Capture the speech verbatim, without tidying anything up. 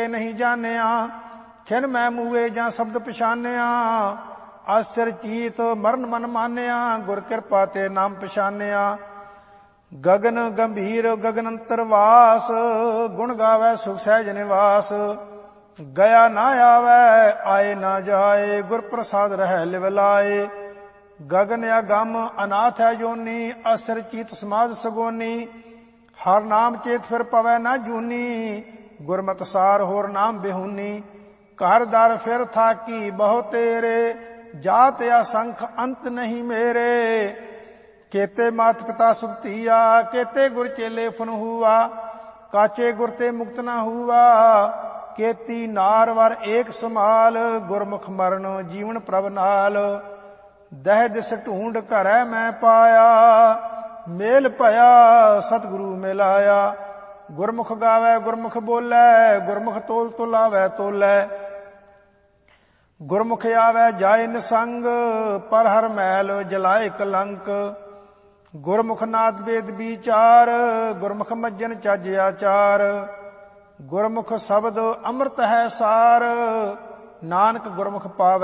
ਕੇ ਨਹੀਂ ਜਾਣਿਆ। ਖਿਨ ਮੈਂ ਮੂਏ ਜਾਂ ਸ਼ਬਦ ਪਛਾਨਿਆ, ਆਸਚਰ ਚੀਤ ਮਰਨ ਮਨ ਮਾਨਿਆ। ਗੁਰ ਕਿਰਪਾ ਤੇ ਨਾਮ ਪਛਾਨਿਆ। ਗਗਨ ਗੰਭੀਰ ਗਗਨ ਅੰਤਰ ਵਾਸ, ਗੁਣ ਗਾਵੈ ਸੁਖ ਸਹਿਜ ਨਿਵਾਸ। ਗਿਆ ਨਾ ਆਵੈ ਆਏ ਨਾ ਜਾਏ, ਗੁਰ ਪ੍ਰਸਾਦ ਰਹਿ ਲਿਵ ਲਾਏ। ਗਗਨ ਅਗੰਮ ਅਨਾਥ ਹੈ ਜੋਨੀ, ਅਸਰ ਚੀਤ ਸਮਾਜ ਸਗੋਨੀ। ਹਰ ਨਾਮ ਚੇਤ ਫਿਰ ਪਵੈ ਨਾ ਜੂਨੀ, ਗੁਰਮਤਿ ਸਾਰ ਹੋਰ ਨਾਮ ਬਿਹੂਨੀ। ਘਰ ਦਰ ਫਿਰ ਥਾਕੀ ਬਹੁ ਤੇਰੇ, ਜਾਤ ਅਸੰਖ ਅੰਤ ਨਹੀਂ ਮੇਰੇ। ਕੇਤੇ ਮਾਤ ਪਿਤਾ ਸੁਭਤੀਆ, ਕੇਤੇ ਗੁਰ ਚੇਲੇ ਫਨ ਹੂਆ। ਕਾਚੇ ਗੁਰ ਤੇ ਮੁਕਤ ਨਾ ਹੂਆ, ਕੇਤੀ ਨਾਰ ਵਰ ਏਕ ਸਮਾਲ। ਗੁਰਮੁਖ ਮਰਨ ਜੀਵਨ ਪ੍ਰਭ ਨਾਲ, ਦਹਿ ਦਿਸ ਢੂੰਡ ਘਰੈ ਮੈਂ ਪਾਇਆ। ਮੇਲ ਭਇਆ ਸਤਿਗੁਰੂ ਮਿਲਾਇਆ। ਗੁਰਮੁਖ ਗਾਵੈ ਗੁਰਮੁਖ ਬੋਲੈ, ਗੁਰਮੁਖ ਤੋਲ ਤੁਲਾਵੈ ਤੋਲੈ। ਗੁਰਮੁਖ ਆਵੈ ਜਾਏ ਨਿਸੰਗ, ਪਰ ਹਰ ਮੈਲ ਜਲਾਏ ਕਲੰਕ। ਗੁਰਮੁਖ ਨਾਦ ਵੇਦ ਵਿਚਾਰ, ਗੁਰਮੁਖ ਮੱਜਨ ਚੱਜ ਆਚਾਰ। ਗੁਰਮੁਖ ਸ਼ਬਦ ਅੰਮ੍ਰਿਤ ਹੈ ਸਾਰ, ਨਾਨਕ ਗੁਰਮੁਖ ਪਾਵੈ